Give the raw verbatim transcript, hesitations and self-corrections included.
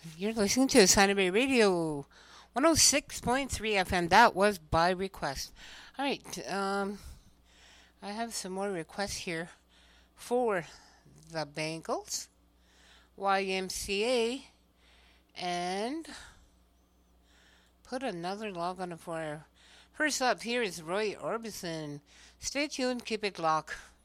You're listening to Santa Bay Radio one oh six point three F M. That was by request. All right. Um, I have some more requests here for the Bengals, Y M C A, and put another log on it for. First up here is Roy Orbison. Stay tuned. Keep it locked.